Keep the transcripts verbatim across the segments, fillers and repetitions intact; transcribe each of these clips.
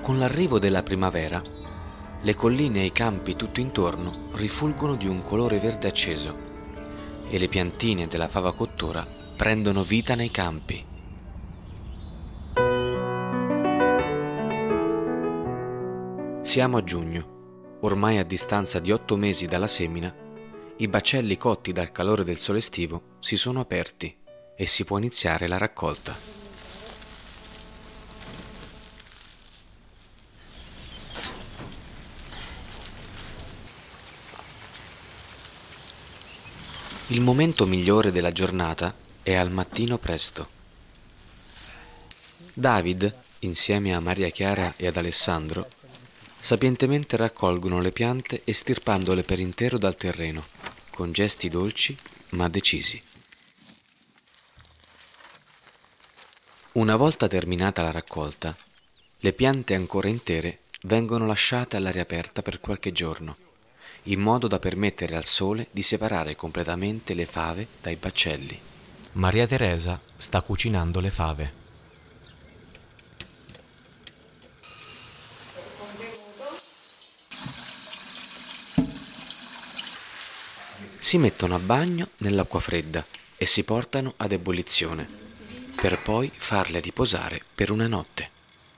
Con l'arrivo della primavera, le colline e i campi tutto intorno rifulgono di un colore verde acceso e le piantine della fava cottura prendono vita nei campi. Siamo a giugno, ormai a distanza di otto mesi dalla semina, i baccelli cotti dal calore del sole estivo si sono aperti e si può iniziare la raccolta. Il momento migliore della giornata è al mattino presto. David, insieme a Maria Chiara e ad Alessandro, sapientemente raccolgono le piante estirpandole per intero dal terreno, con gesti dolci ma decisi. Una volta terminata la raccolta, le piante ancora intere vengono lasciate all'aria aperta per qualche giorno, in modo da permettere al sole di separare completamente le fave dai baccelli. Maria Teresa sta cucinando le fave. Si mettono a bagno nell'acqua fredda e si portano ad ebollizione, per poi farle riposare per una notte.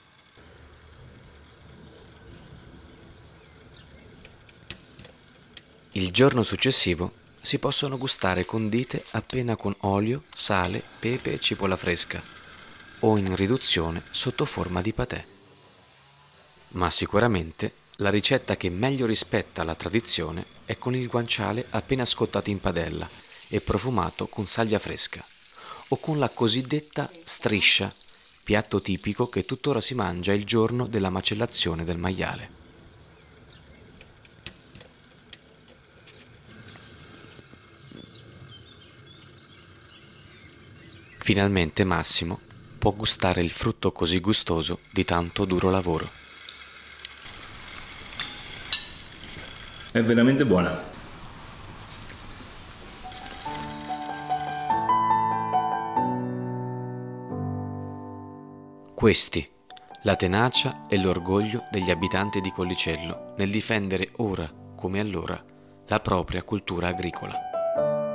Il giorno successivo si possono gustare condite appena con olio, sale, pepe e cipolla fresca, o in riduzione sotto forma di patè. Ma sicuramente la ricetta che meglio rispetta la tradizione è con il guanciale appena scottato in padella e profumato con salvia fresca, o con la cosiddetta striscia, piatto tipico che tuttora si mangia il giorno della macellazione del maiale. Finalmente Massimo può gustare il frutto così gustoso di tanto duro lavoro. È veramente buona. Questi, la tenacia e l'orgoglio degli abitanti di Collicello nel difendere ora come allora la propria cultura agricola.